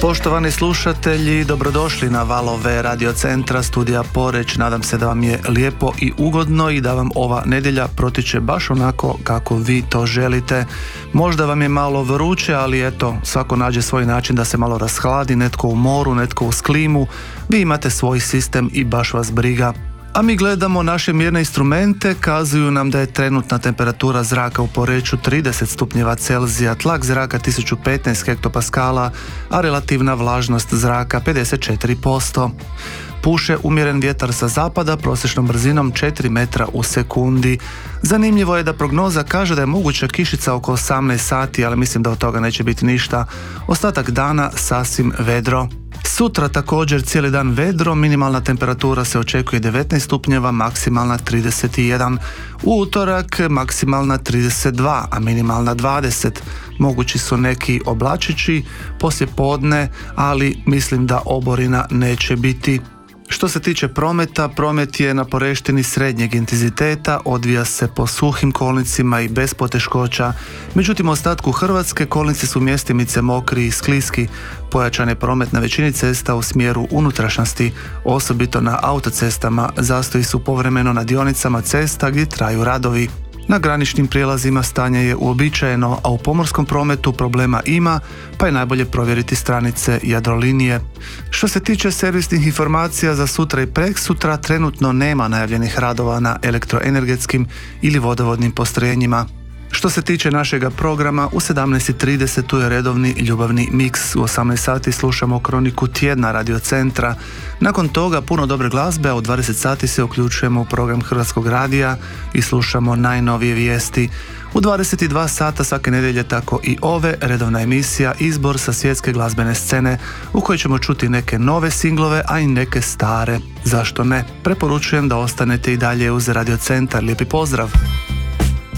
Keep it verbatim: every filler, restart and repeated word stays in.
Poštovani slušatelji, dobrodošli na valove Radio Centra studija Poreć. Nadam se da vam je lijepo i ugodno i da vam ova nedjelja protiče baš onako kako vi to želite. Možda vam je malo vruće, ali eto, svako nađe svoj način da se malo rashladi, netko u moru, netko uz klimu. Vi imate svoj sistem i baš vas briga. A mi gledamo naše mjerne instrumente, kazuju nam da je trenutna temperatura zraka u Poreču trideset stupnjeva Celzija, tlak zraka tisuću petnaest hektopaskala, a relativna vlažnost zraka pedeset četiri posto. Puše umjeren vjetar sa zapada prosječnom brzinom četiri metra u sekundi. Zanimljivo je da prognoza kaže da je moguća kišica oko osamnaest sati, ali mislim da od toga neće biti ništa. Ostatak dana sasvim vedro. Sutra također cijeli dan vedro, minimalna temperatura se očekuje devetnaest stupnjeva, maksimalna trideset jedan. U utorak maksimalna trideset dva, a minimalna dvadeset. Mogući su neki oblačići poslije podne, ali mislim da oborina neće biti. Što se tiče prometa, promet je na Poreštini srednjeg intenziteta, odvija se po suhim kolnicima i bez poteškoća. Međutim, u ostatku Hrvatske kolnici su mjestimice mokri i skliski. Pojačan je promet na većini cesta u smjeru unutrašnjosti, osobito na autocestama. Zastoji su povremeno na dionicama cesta gdje traju radovi. Na graničnim prijelazima stanje je uobičajeno, a u pomorskom prometu problema ima, pa je najbolje provjeriti stranice Jadrolinije. Što se tiče servisnih informacija za sutra i preksutra, trenutno nema najavljenih radova na elektroenergetskim ili vodovodnim postrojenjima. Što se tiče našega programa, u sedamnaest i trideset tu je redovni ljubavni miks. U osamnaest sati slušamo kroniku tjedna Radio Centra. Nakon toga puno dobre glazbe, a u dvadeset sati se uključujemo u program Hrvatskog radija i slušamo najnovije vijesti. U dvadeset dva sata svake nedjelje, tako i ove, redovna emisija Izbor sa svjetske glazbene scene, u kojoj ćemo čuti neke nove singlove, a i neke stare. Zašto ne? Preporučujem da ostanete i dalje uz Radio Centar. Lijepi pozdrav!